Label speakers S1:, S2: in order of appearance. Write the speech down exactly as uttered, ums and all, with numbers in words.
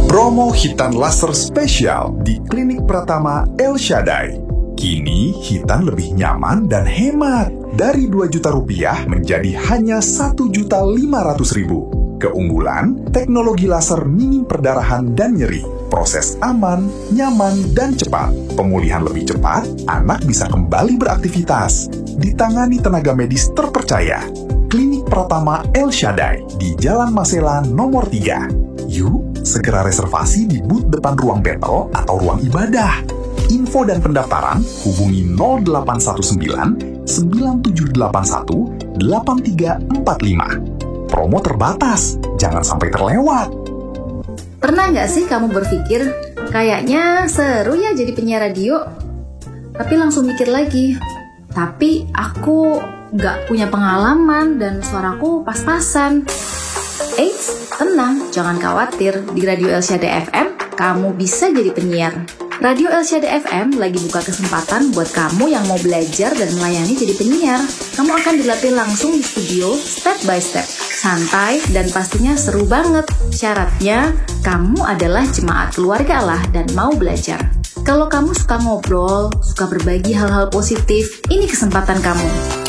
S1: Promo Hitan Laser Spesial di Klinik Pratama El Shaddai. Kini hitan lebih nyaman dan hemat. Dari dua juta rupiah menjadi hanya satu juta lima ratus ribu. Keunggulan, teknologi laser minim perdarahan dan nyeri. Proses aman, nyaman, dan cepat. Pemulihan lebih cepat, anak bisa kembali beraktivitas. Ditangani tenaga medis terpercaya. Klinik Pratama El Shaddai di Jalan Masela nomor tiga. Yuk, segera reservasi di booth depan ruang battle atau ruang ibadah. Info dan pendaftaran hubungi nol delapan satu sembilan sembilan tujuh delapan satu delapan tiga empat lima. Promo terbatas, jangan sampai terlewat.
S2: Pernah nggak sih kamu berpikir, kayaknya seru ya jadi penyiar radio? Tapi langsung mikir lagi, tapi aku nggak punya pengalaman dan suaraku pas-pasan. Eits, tenang, jangan khawatir. Di Radio El Shaddai F M, kamu bisa jadi penyiar. Radio El Shaddai F M lagi buka kesempatan buat kamu yang mau belajar dan melayani jadi penyiar. Kamu akan dilatih langsung di studio, step by step. Santai dan pastinya seru banget. Syaratnya, kamu adalah jemaat keluarga Allah dan mau belajar. Kalau kamu suka ngobrol, suka berbagi hal-hal positif, ini kesempatan kamu.